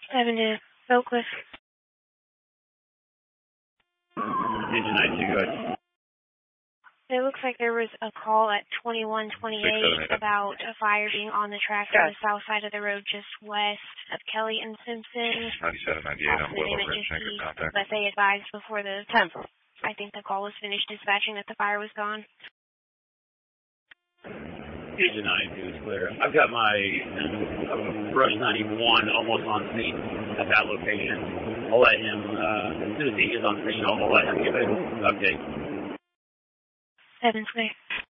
7 to Oakcliff. Engine 92, go ahead. It looks like there was a call at 2128 about a fire being on the track on the south side of the road just west of Kelly and Simpson. 97, 98 on Willow Ridge, negative contact. But they advised before the 10th. I think the call was finished dispatching that the fire was gone. Engine 92 is clear. I've got my Rush 91 almost on scene at that location. I'll let him, as soon as he is on scene, I'll let him give an update. 7 clear.